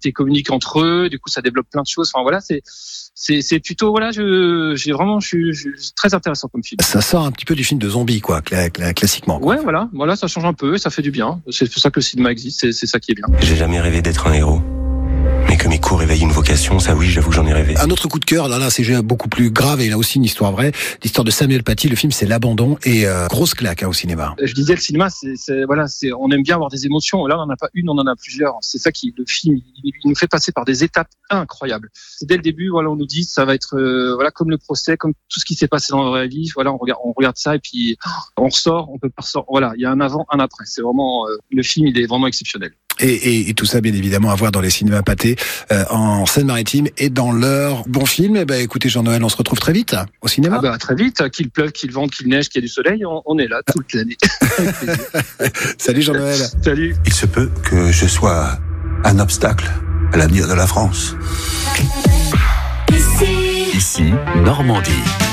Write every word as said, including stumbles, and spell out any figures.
acteurs communiquent entre eux, du coup ça développe plein de choses. Enfin voilà, c'est c'est c'est plutôt voilà, je j'ai vraiment je suis, je suis très intéressant comme film. Ça sort un petit peu du film de zombie quoi, cla- cla- classiquement. Quoi. Ouais voilà, voilà ça change un peu et ça fait du bien. C'est pour ça que le cinéma existe, c'est c'est ça qui est bien. J'ai jamais rêvé d'être un héros. Mais que mes coups réveillent une vocation, ça oui, j'avoue que j'en ai rêvé. Un autre coup de cœur, là, là, c'est beaucoup plus grave et là aussi une histoire vraie. L'histoire de Samuel Paty, le film, c'est L'Abandon et euh, grosse claque hein, au cinéma. Je disais le cinéma, c'est, c'est voilà, c'est on aime bien avoir des émotions. Là, on n'en a pas une, on en a plusieurs. C'est ça qui le film, il, il nous fait passer par des étapes incroyables. C'est dès le début, voilà, on nous dit ça va être euh, voilà comme le procès, comme tout ce qui s'est passé dans la vraie vie. Voilà, on regarde, on regarde ça et puis on ressort, on peut pas ressortir. Voilà, il y a un avant, un après. C'est vraiment euh, le film, il est vraiment exceptionnel. Et, et, et tout ça, bien évidemment, à voir dans les cinémas Pathé, euh, en Seine-Maritime et dans leur bon film. Eh ben, écoutez, Jean-Noël, on se retrouve très vite au cinéma. Ah bah, très vite, qu'il pleuve, qu'il vente, qu'il neige, qu'il y ait du soleil, on, on est là toute l'année. Salut Jean-Noël. Salut. Il se peut que je sois un obstacle à l'avenir de la France. Ici, Normandie.